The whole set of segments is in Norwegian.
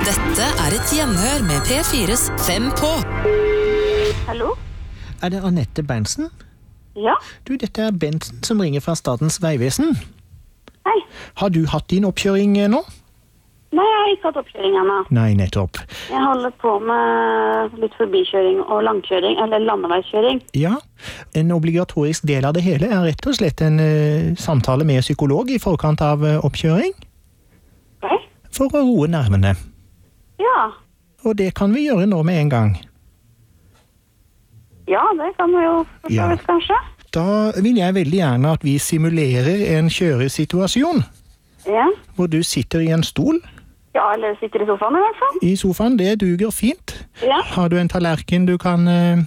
Dette et gjenhør med P4's 5 på. Hallo? Det Annette Berntsen? Ja. Du, dette Bentsen som ringer fra Statens Vegvesen. Hei. Har du hatt din oppkjøring nå? Nei, jeg har ikke hatt oppkjøring ennå. Nei, nettopp. Jeg holder på med litt forbikjøring og langkjøring, eller landeveiskjøring. Ja, en obligatorisk del av det hele rett og slett en samtale med psykolog i forkant av oppkjøring. Ok. For å roe nervene. Ja. Og det kan vi gjøre nå med en gang. Ja, det kan vi jo forstås kanskje. Da vil jeg veldig gjerne at vi simulerer en kjøresituasjon. Ja. Hvor du sitter i en stol. Ja, eller sitter i sofaen i hvert fall. I sofaen, det duger fint. Ja. Har du en tallerken du kan...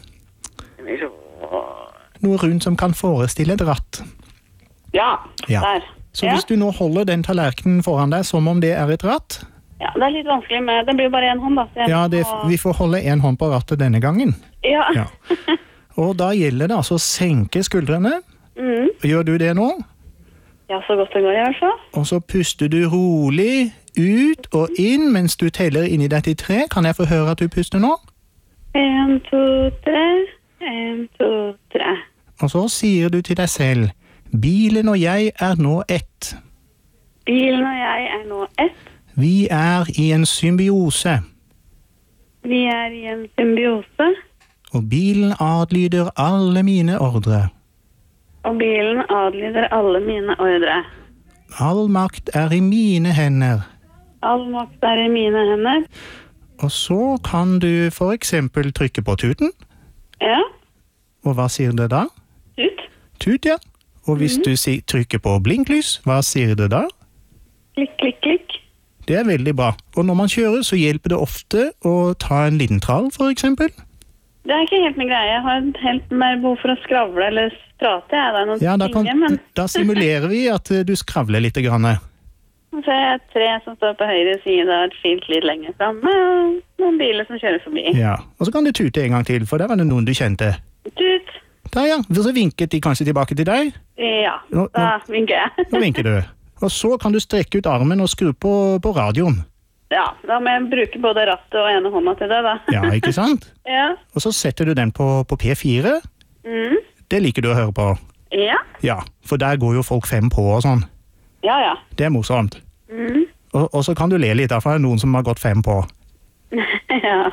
noe rundt som kan forestille et ratt? Ja, Ja. der. Så hvis du nå holder den tallerkenen foran deg som om det et ratt... Ja, det litt vanskelig med... Det blir jo bare en hånd da. Så jeg Ja, må- vi får holde en hånd på rattet denne gangen. Ja. Ja. Og da gjelder det altså å senke skuldrene. Gjør du det nå? Ja, så godt det går i hvert fall. Og så puster du rolig ut og inn mens du teller inn i deg til 3. Kan jeg få høre at du puster nå? 1, 2, 3. 1, 2, 3. Og så sier du til deg selv, bilen og jeg nå ett. Bilen og jeg nå ett. Vi i en symbiose, Vi i en symbiose. og bilen adlyder alle mine ordre. Og bilen adlyder alle mine ordre. All makt i mine hender. All makt i mine hender. Og så kan du for eksempel trykke på tuten. Ja. Og hva sier det da? Ut. Tut, ja. Og hvis du trykker på blinklys, hva sier det da? Klikk, klikk, klikk. Det veldig bra. Og når man kjører, så hjelper det ofte å ta en liten trall, for eksempel. Det ikke helt min greie. Jeg har helt mer behov for å skravle eller prate. Det noen Ja, ting, men da simulerer vi at du skravler litt grann. så ser jeg et tre som står på høyre side av et skilt litt lenger fremme, og noen biler som kjører forbi. Ja, og så kan du tute en gang til, for der var det noen du kjente. Tut. Der, ja. Så vinket de kanskje tilbake til deg. Ja, Nå- da vinker jeg. Nå vinker du. Og så kan du strekke ut armen og skru på radioen. Ja, da må jeg bruke både rattet og ene hånda til det, da. Ja, ikke sant? Ja. Og så setter du den på P4. Det liker du å høre på. Ja. Ja, for der går jo folk 5 på og sånn. Ja, ja. Det morsomt. Og så kan du le litt, for det noen som har gått 5 på. Ja.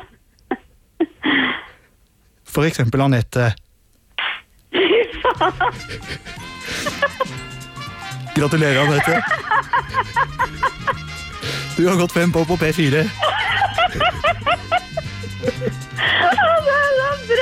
For eksempel Annette. Gratulerer, Annette. Du har gått 5 på P4. Det så bra!